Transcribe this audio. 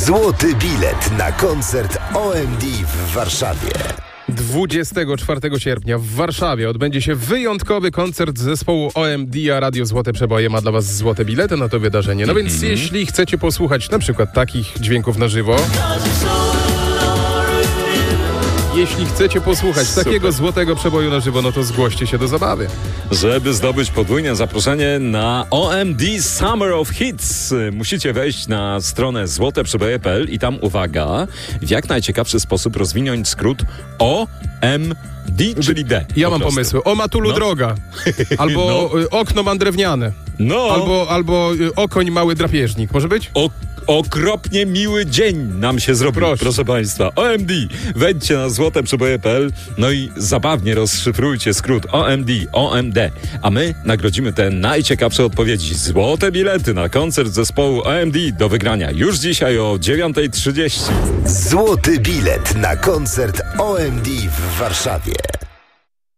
Złoty bilet na koncert OMD w Warszawie. 24 sierpnia w Warszawie odbędzie się wyjątkowy koncert zespołu OMD, a Radio Złote Przeboje ma dla Was złote bilety na to wydarzenie. No więc jeśli chcecie posłuchać na przykład takich dźwięków na żywo, jeśli chcecie posłuchać takiego złotego przeboju na żywo, no to zgłoście się do zabawy. Żeby zdobyć podwójne zaproszenie na OMD Summer of Hits, musicie wejść na stronę złoteprzeboje.pl i tam, uwaga, w jak najciekawszy sposób rozwinąć skrót OMD, czyli D. Ja mam pomysły. O Matulu droga. Albo okno mam drewniane. Albo okoń mały drapieżnik. Może być? Okropnie miły dzień nam się zrobił, proszę Państwa. OMD. Wejdźcie na złoteprzeboje.pl, no i zabawnie rozszyfrujcie skrót OMD. A my nagrodzimy te najciekawsze odpowiedzi. Złote bilety na koncert zespołu OMD do wygrania już dzisiaj o 9:30. Złoty bilet na koncert OMD w Warszawie.